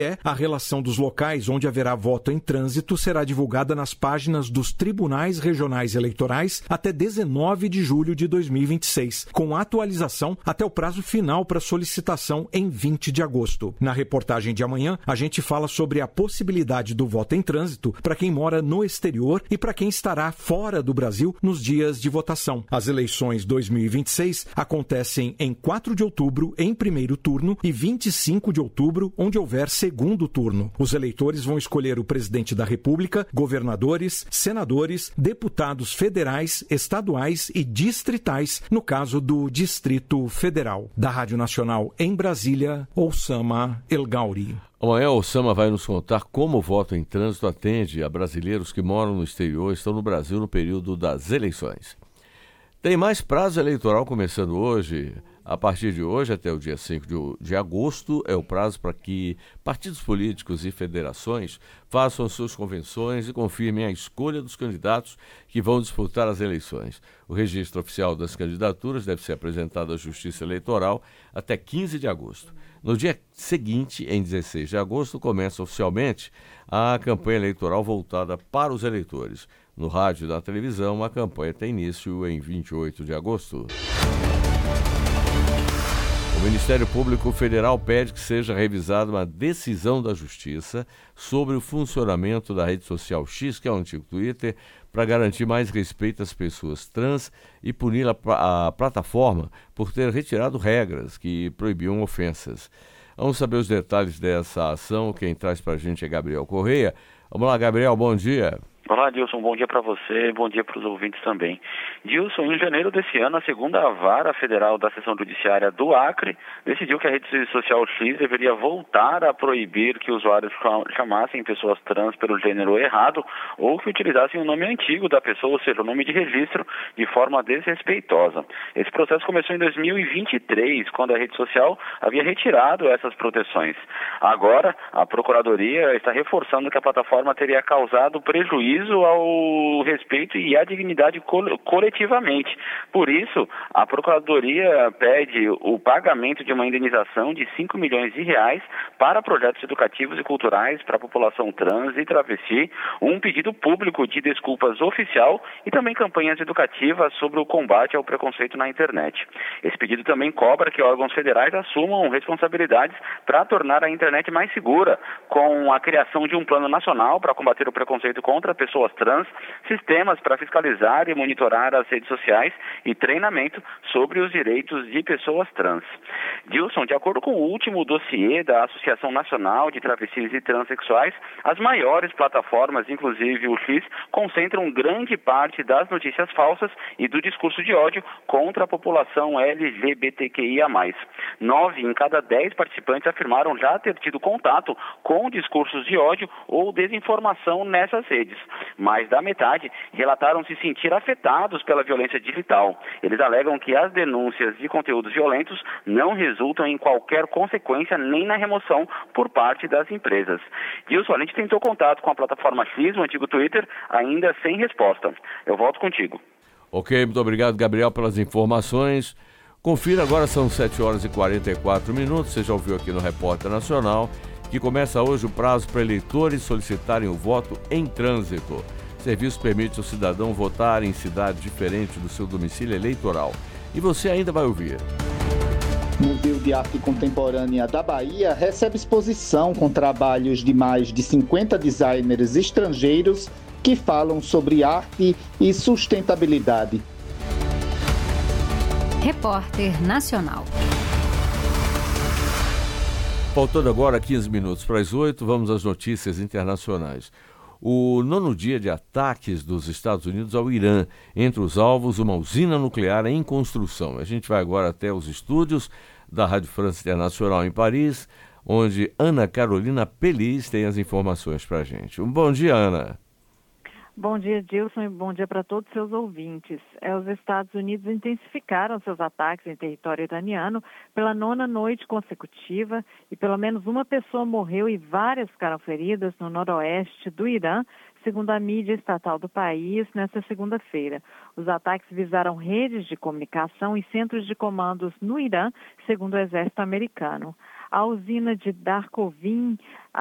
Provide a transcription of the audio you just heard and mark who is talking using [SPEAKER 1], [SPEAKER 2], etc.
[SPEAKER 1] A relação dos locais onde haverá voto em trânsito será divulgada nas páginas dos tribunais regionais eleitorais até 19 de julho de 2026, com atualização até o prazo final para solicitação em 20 de agosto. Na reportagem de amanhã, a gente fala sobre a possibilidade do voto em trânsito para quem mora no exterior e para quem estará fora do Brasil nos dias de votação. As eleições 2026 acontecem em 4 de outubro, em primeiro turno, e 25 de outubro, onde houver segundo turno. Os eleitores vão escolher o presidente da República, governadores, senadores, deputados federais, estaduais e distritais, no caso do Distrito Federal. Da Rádio Nacional em Brasília, Oussama El Gauri.
[SPEAKER 2] Amanhã o Oussama vai nos contar como o voto em trânsito atende a brasileiros que moram no exterior e estão no Brasil no período das eleições. Tem mais prazo eleitoral começando hoje. A partir de hoje, até o dia 5 de agosto, é o prazo para que partidos políticos e federações façam suas convenções e confirmem a escolha dos candidatos que vão disputar as eleições. O registro oficial das candidaturas deve ser apresentado à Justiça Eleitoral até 15 de agosto. No dia seguinte, em 16 de agosto, começa oficialmente a campanha eleitoral voltada para os eleitores. No rádio e na televisão, a campanha tem início em 28 de agosto. O Ministério Público Federal pede que seja revisada uma decisão da Justiça sobre o funcionamento da rede social X, que é o antigo Twitter, para garantir mais respeito às pessoas trans e punir a plataforma por ter retirado regras que proibiam ofensas. Vamos saber os detalhes dessa ação. Quem traz para a gente é Gabriel Correia. Vamos lá, Gabriel, bom dia.
[SPEAKER 3] Olá, Dilson, bom dia para você, bom dia para os ouvintes também. Dilson, em janeiro desse ano, a segunda vara federal da seção judiciária do Acre decidiu que a rede social X deveria voltar a proibir que usuários chamassem pessoas trans pelo gênero errado ou que utilizassem o nome antigo da pessoa, ou seja, o nome de registro, de forma desrespeitosa. Esse processo começou em 2023, quando a rede social havia retirado essas proteções. Agora, a Procuradoria está reforçando que a plataforma teria causado prejuízo ao respeito e à dignidade coletivamente. Por isso, a Procuradoria pede o pagamento de uma indenização de 5 milhões de reais para projetos educativos e culturais para a população trans e travesti, um pedido público de desculpas oficial e também campanhas educativas sobre o combate ao preconceito na internet. Esse pedido também cobra que órgãos federais assumam responsabilidades para tornar a internet mais segura, com a criação de um plano nacional para combater o preconceito contra pessoas trans, sistemas para fiscalizar e monitorar as redes sociais e treinamento sobre os direitos de pessoas trans. Dilson, de acordo com o último dossiê da Associação Nacional de Travestis e Transsexuais, as maiores plataformas, inclusive o X, concentram grande parte das notícias falsas e do discurso de ódio contra a população LGBTQIA+. 9 em cada 10 participantes afirmaram já ter tido contato com discursos de ódio ou desinformação nessas redes. Mais da metade relataram se sentir afetados pela violência digital. Eles alegam que as denúncias de conteúdos violentos não resultam em qualquer consequência nem na remoção por parte das empresas. Dilson, a gente tentou contato com a plataforma X, o antigo Twitter, ainda sem resposta. Eu volto contigo.
[SPEAKER 2] Ok, muito obrigado, Gabriel, pelas informações. Confira agora, são 7 horas e 44 minutos. Você já ouviu aqui no Repórter Nacional que começa hoje o prazo para eleitores solicitarem o voto em trânsito. O serviço permite ao cidadão votar em cidade diferente do seu domicílio eleitoral. E você ainda vai ouvir.
[SPEAKER 4] O Museu de Arte Contemporânea da Bahia recebe exposição com trabalhos de mais de 50 designers estrangeiros que falam sobre arte e sustentabilidade.
[SPEAKER 5] Repórter Nacional.
[SPEAKER 2] Faltando agora 15 minutos para as 8, vamos às notícias internacionais. O 9º dia de ataques dos Estados Unidos ao Irã. Entre os alvos, uma usina nuclear em construção. A gente vai agora até os estúdios da Rádio França Internacional em Paris, onde Ana Carolina Pelis tem as informações para a gente. Um bom dia, Ana.
[SPEAKER 6] Bom dia, Dilson, e bom dia para todos os seus ouvintes. Os Estados Unidos intensificaram seus ataques em território iraniano pela 9ª noite consecutiva e pelo menos uma pessoa morreu e várias ficaram feridas no noroeste do Irã, segundo a mídia estatal do país, nesta segunda-feira. Os ataques visaram redes de comunicação e centros de comandos no Irã, segundo o exército americano. A usina de Darkovin